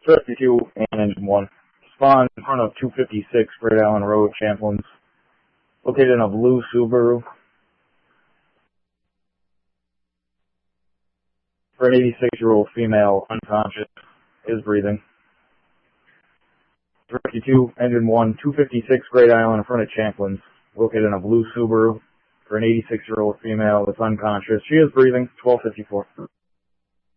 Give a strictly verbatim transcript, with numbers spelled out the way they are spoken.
fifty-two and engine one. Spawn in front of two fifty-six Great Island Road, Champlins. Located in a blue Subaru. For an eighty-six-year-old female, unconscious, is breathing. fifty-two, engine one, two fifty-six Great Island in front of Champlins. Located in a blue Subaru. For an eighty-six-year-old female that's unconscious. She is breathing. twelve fifty-four.